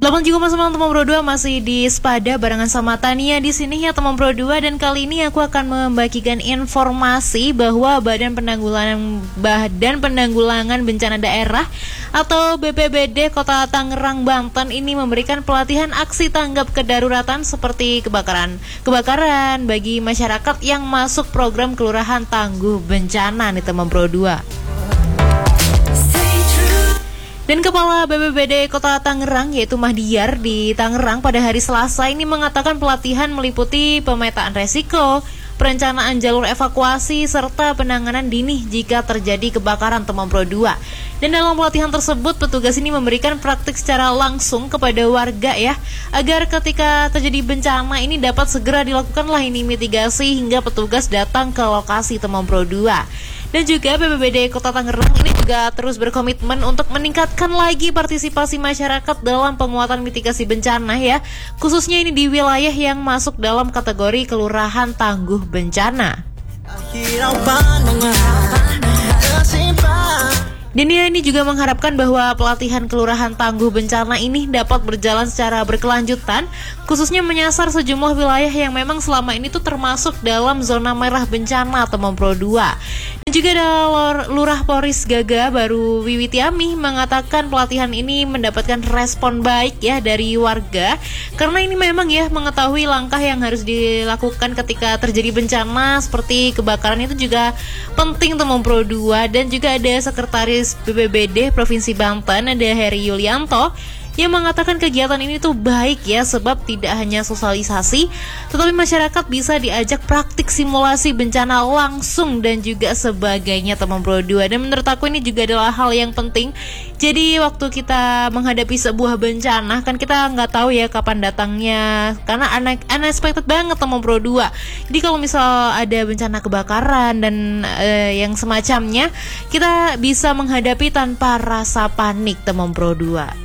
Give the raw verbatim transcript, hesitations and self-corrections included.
delapan juga sembilan teman Pro dua masih di Sepada barengan sama Tania di sini ya teman Pro dua, dan kali ini aku akan membagikan informasi bahwa Badan Penanggulangan Badan Penanggulangan Bencana Daerah atau B P B D Kota Tangerang, Banten ini memberikan pelatihan aksi tanggap kedaruratan seperti kebakaran. Kebakaran bagi masyarakat yang masuk program Kelurahan Tangguh Bencana nih teman Pro dua. Dan Kepala B P B D Kota Tangerang yaitu Mahdiar di Tangerang pada hari Selasa ini mengatakan pelatihan meliputi pemetaan resiko, perencanaan jalur evakuasi, serta penanganan dini jika terjadi kebakaran teman Pro dua. Dan dalam pelatihan tersebut petugas ini memberikan praktik secara langsung kepada warga ya, agar ketika terjadi bencana ini dapat segera dilakukanlah ini mitigasi hingga petugas datang ke lokasi teman Pro dua. Dan juga B P B D Kota Tangerang ini juga terus berkomitmen untuk meningkatkan lagi partisipasi masyarakat dalam penguatan mitigasi bencana ya, khususnya ini di wilayah yang masuk dalam kategori Kelurahan Tangguh Bencana. Dan dia ini juga mengharapkan bahwa pelatihan Kelurahan Tangguh Bencana ini dapat berjalan secara berkelanjutan, khususnya menyasar sejumlah wilayah yang memang selama ini tuh termasuk dalam zona merah bencana teman Pro dua. Dan juga ada Lurah Polres Gaga Baru Wiwitiami mengatakan pelatihan ini mendapatkan respon baik ya dari warga, karena ini memang ya mengetahui langkah yang harus dilakukan ketika terjadi bencana seperti kebakaran itu juga penting teman Pro dua. Dan juga ada Sekretaris B P B D Provinsi Banten ada Heri Yulianto yang mengatakan kegiatan ini tuh baik ya, sebab tidak hanya sosialisasi tetapi masyarakat bisa diajak praktik simulasi bencana langsung dan juga sebagainya teman Pro dua. Dan menurut aku ini juga adalah hal yang penting. Jadi waktu kita menghadapi sebuah bencana kan kita nggak tahu ya kapan datangnya, karena unexpected banget teman Pro dua. Jadi kalau misal ada bencana kebakaran dan eh, yang semacamnya, kita bisa menghadapi tanpa rasa panik teman Pro dua.